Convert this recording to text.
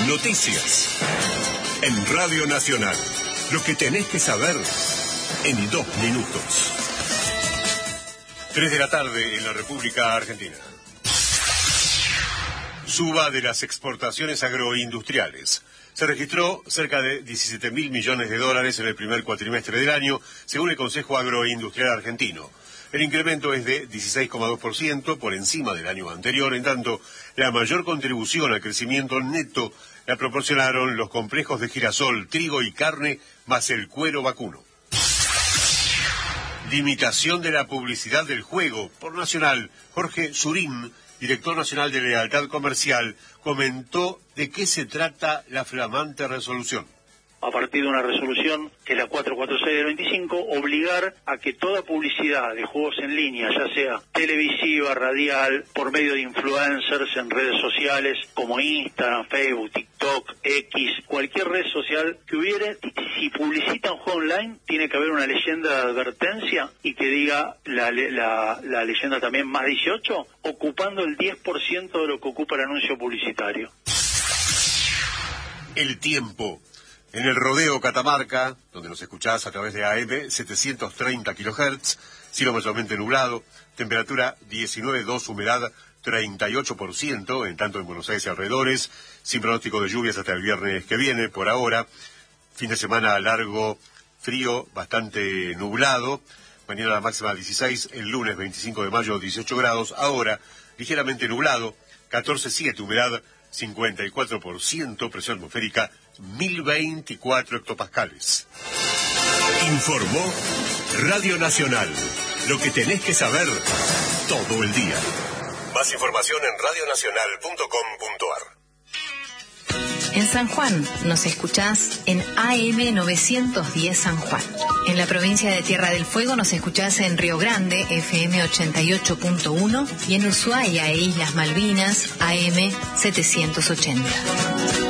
Noticias. En Radio Nacional. Lo que tenés que saber en 2 minutos. 3 de la tarde en la República Argentina. Suba de las exportaciones agroindustriales. Se registró cerca de 17.000 millones de dólares en el primer cuatrimestre del año, según el Consejo Agroindustrial Argentino. El incremento es de 16,2% por encima del año anterior, en tanto la mayor contribución al crecimiento neto la proporcionaron los complejos de girasol, trigo y carne, más el cuero vacuno. Limitación de la publicidad del juego. Por Nacional, Jorge Surín, director nacional de Lealtad Comercial, comentó de qué se trata la flamante resolución. A partir de una resolución que es la 446 del 25, obligar a que toda publicidad de juegos en línea, ya sea televisiva, radial, por medio de influencers en redes sociales como Instagram, Facebook, TikTok, X, cualquier red social que hubiere, si publicita un juego online, tiene que haber una leyenda de advertencia y que diga la leyenda también más 18, ocupando el 10% de lo que ocupa el anuncio publicitario. El tiempo. En el rodeo Catamarca, donde nos escuchás a través de AM 730 kHz, cielo mayormente nublado, temperatura 19,2, humedad 38%, en tanto en Buenos Aires y alrededores, sin pronóstico de lluvias hasta el viernes que viene, por ahora. Fin de semana largo, frío, bastante nublado. Mañana la máxima 16, el lunes 25 de mayo 18 grados, ahora ligeramente nublado, 14,7, humedad 54%, presión atmosférica 1024 hectopascales. Informó Radio Nacional. Lo que tenés que saber todo el día. Más información en radionacional.com.ar. En San Juan nos escuchás en AM 910 San Juan. En la provincia de Tierra del Fuego nos escuchás en Río Grande, FM 88.1, y en Ushuaia e Islas Malvinas, AM 780.